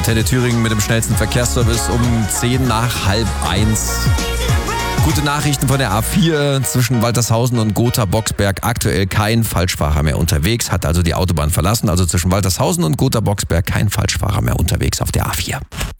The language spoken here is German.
Antenne Thüringen mit dem schnellsten Verkehrsservice um 10 nach halb 1. Gute Nachrichten von der A4 zwischen Waltershausen und Gotha-Boxberg. Aktuell kein Falschfahrer mehr unterwegs, hat also die Autobahn verlassen. Also zwischen Waltershausen und Gotha-Boxberg kein Falschfahrer mehr unterwegs auf der A4.